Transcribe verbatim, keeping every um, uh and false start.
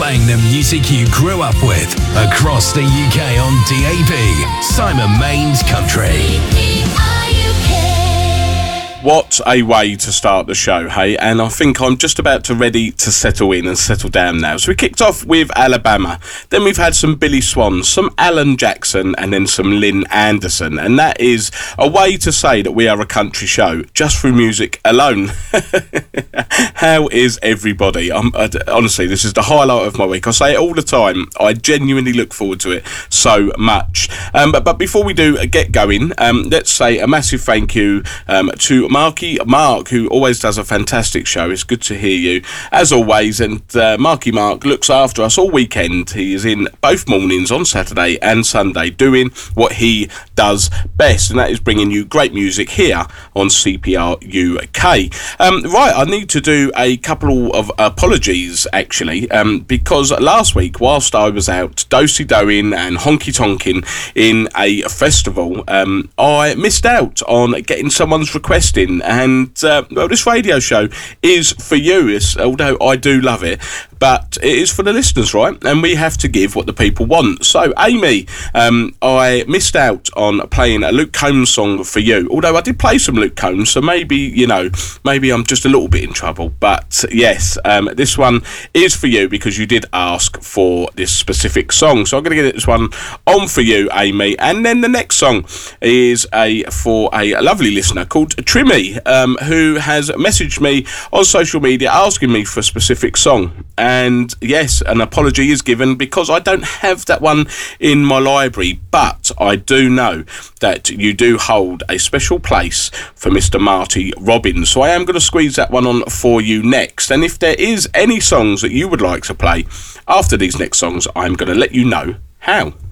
Playing the music you grew up with across the U K on D A B. Simon Main's Country. What a way to start the show, hey? And I think I'm just about to ready to settle in and settle down now. So we kicked off with Alabama. Then we've had some Billy Swan, some Alan Jackson, and then some Lynn Anderson. And that is a way to say that we are a country show just through music alone. How is everybody? I'm, I, honestly, this is the highlight of my week. I say it all the time. I genuinely look forward to it so much. Um, but, but before we do get going, um, let's say a massive thank you um, to Marky Mark, who always does a fantastic show. It's good to hear you, as always. And uh, Marky Mark looks after us all weekend. He is in both mornings on Saturday and Sunday doing what he does best, and that is bringing you great music here on C P R U K. Um, right, I need to do a couple of apologies, actually, um, because last week, whilst I was out do-si-doing and honky-tonking in a festival, um, I missed out on getting someone's request in. And uh, well, this radio show is for you, it's, although I do love it, but it is for the listeners, right? And we have to give what the people want. So, Amy, um, I missed out on playing a Luke Combs song for you, although I did play some Luke Combs, so maybe, you know, maybe I'm just a little bit in trouble. But yes, um, this one is for you because you did ask for this specific song. So I'm going to get this one on for you, Amy. And then the next song is a for a lovely listener called Trimmy, um, who has messaged me on social media asking me for a specific song. And yes, an apology is given because I don't have that one in my library, but I do know that you do hold a special place for Mister Marty Robbins. So I am going to squeeze that one on for you next. And if there is any songs that you would like to play after these next songs, I'm going to let you know how.